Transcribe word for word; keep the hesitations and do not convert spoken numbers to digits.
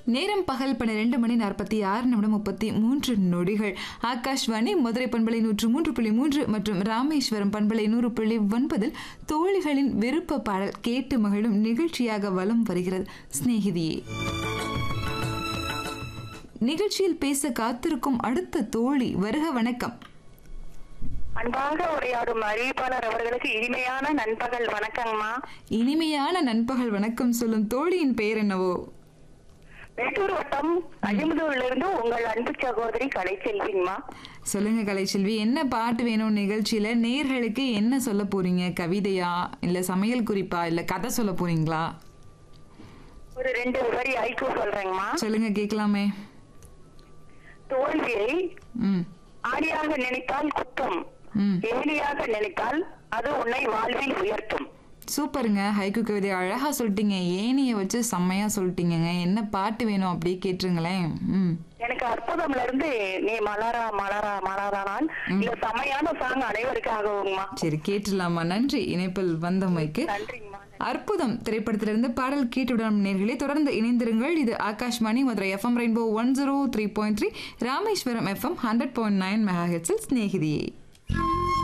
நேரம் பகல் பன்னிரண்டு மணி நாற்பத்தி ஆறு நிமிடம் முப்பத்தி மூன்று நொடிகள். ஆகாஷ்வாணி மதுரை பண்பலை நூற்று மூன்று புள்ளி மூன்று மற்றும் ராமேஸ்வரம் பண்பலை நூறு புள்ளி ஒன்பதில் தோழிகளின் விருப்ப பாடல் கேட்டு மகிழும் நிகழ்ச்சியாக வலம் வருகிறது சிநேகிதியே. நிகழ்ச்சியில் பேச காத்திருக்கும் அடுத்த தோழி வருக. வணக்கம். அன்பாக உரையாடும் அறிவிப்பாளர் அவர்களுக்கு இனிமையான நண்பகல் வணக்கங்கம்மா. இனிமையான நண்பகல் வணக்கம் சொல்லும் தோழியின் பெயர் என்னவோ? மேட்டூர் வட்டம் அஜிமுதூர்ல இருந்து உங்கள் அன்பு சகோதரி கலைச்செல்விங்கம்மா. சொல்லுங்க கலைச்செல்வி, என்ன பாட்டு வேணும் நிகழ்ச்சியில? நேர்களுக்கு என்ன சொல்ல போறீங்க? கவிதையா, இல்ல சமையல் குறிப்பா, இல்ல கதை சொல்ல போறீங்களா? ஒரு ரெண்டு வரி ஐக்கூ சொல்றேங்கம்மா. சொல்லுங்க கேட்கலாமே. தோல்வியை ம் ஆடியாக நினைத்தால் குத்தம், ம் ஏணியாக நினைத்தால் அது உன்னை வாழ்வில் உயர்த்தும். சூப்பருங்க. ஹைக்கூ கவிதை அழகா சொல்லிட்டீங்க. ஏனிய வச்சு செம்மையா சொல்லிட்டீங்க. என்ன பாட்டு வேணும் அப்படியே கேட்டுருங்களேன். ம் எனக்கு அற்புதம்ல இருந்து நீ மலரா மலரா மலரானால் இந்த செமையான சாங் அனைவருக்காகவும்மா. சரி கேட்டுடலாமா? நன்றி இணைப்பில் வந்தமைக்கு. நன்றிங்கம்மா. அற்புதம் திரைப்படத்திலிருந்து பாடல் கேட்டுவிடும் நேர்களே. தொடர்ந்து இணைந்திருங்கள். இது Akashvani Madurai FM rainbow one zero three point three, Rameswaram FM hundred point nine mega ஹெட்ஸில் சிநேகிதியே.